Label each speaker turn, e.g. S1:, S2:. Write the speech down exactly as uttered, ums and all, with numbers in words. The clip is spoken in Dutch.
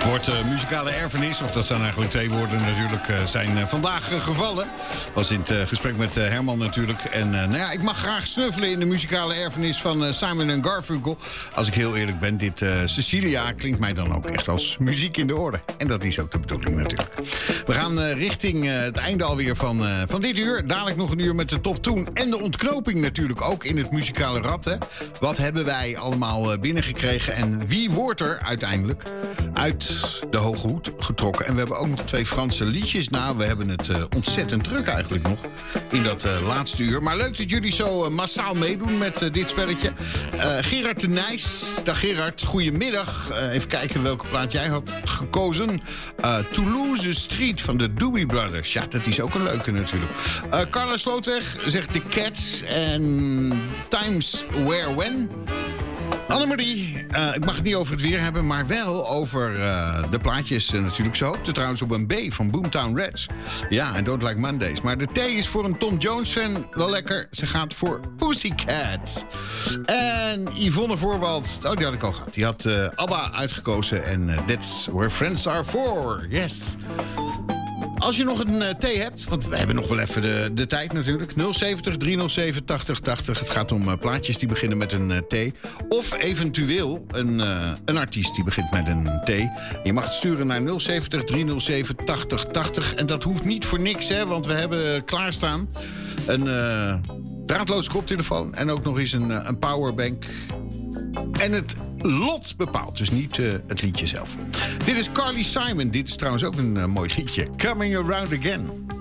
S1: woord uh, muzikale erfenis, of dat zijn eigenlijk twee woorden natuurlijk, uh, zijn uh, vandaag uh, gevallen. Was in het uh, gesprek met uh, Herman natuurlijk. En uh, nou ja, ik mag graag snuffelen in de muzikale erfenis van uh, Simon en Garfunkel. Als ik heel eerlijk ben, dit uh, Cecilia klinkt mij dan ook echt als muziek in de orde. En dat is ook de bedoeling natuurlijk. We gaan uh, richting uh, het einde alweer van, uh, van dit uur. Dadelijk nog een uur met de top tien. En de ontknoping natuurlijk ook in het muzikale rad. Hè. Wat hebben wij allemaal uh, binnengekregen en wie wordt er uiteindelijk uit de hoge hoed getrokken? En we hebben ook nog twee Franse liedjes. Nou, we hebben het uh, ontzettend druk eigenlijk nog in dat uh, laatste uur. Maar leuk dat jullie zo uh, massaal meedoen met uh, dit spelletje. Uh, Gerard de Nijs. Dag Gerard, goedemiddag. Uh, even kijken welke plaat jij had gekozen. Uh, Toulouse Street van de Doobie Brothers. Ja, dat is ook een leuke natuurlijk. Uh, Carla Slootweg zegt The Cats en Times Where When. Annemarie, uh, ik mag het niet over het weer hebben, maar wel over uh, de plaatjes uh, natuurlijk. Ze hoopte trouwens op een B van Boomtown Rats. Ja, en Don't Like Mondays. Maar de T is voor een Tom Jones-fan wel lekker. Ze gaat voor Pussycat. En Yvonne Voorwald, oh, die had ik al gehad. Die had uh, ABBA uitgekozen en uh, That's Where Friends Are For. Yes. Als je nog een uh, T hebt, want we hebben nog wel even de, de tijd natuurlijk. nul zeventig, driehonderdzeven, tachtig, tachtig. Het gaat om uh, plaatjes die beginnen met een uh, T. Of eventueel een, uh, een artiest die begint met een T. Je mag het sturen naar nul zeventig, driehonderdzeven, tachtig, tachtig. En dat hoeft niet voor niks, hè, want we hebben klaarstaan een uh, draadloze koptelefoon. En ook nog eens een, uh, een powerbank. En het lot bepaalt, dus niet uh, het liedje zelf. Dit is Carly Simon. Dit is trouwens ook een uh, mooi liedje. Coming Around Again.